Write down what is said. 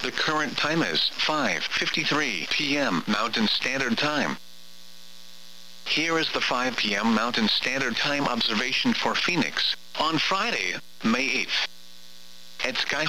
The current time is 5:53 p.m. Mountain Standard Time. Here is the 5 p.m. Mountain Standard Time observation for Phoenix on Friday, May 8th. At Sky